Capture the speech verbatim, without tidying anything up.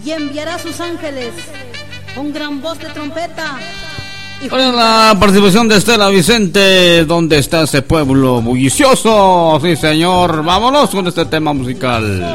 y enviará a sus ángeles con gran voz de trompeta. Con la participación de Estela Vicente, ¿dónde está ese pueblo bullicioso? Sí, señor, vámonos con este tema musical.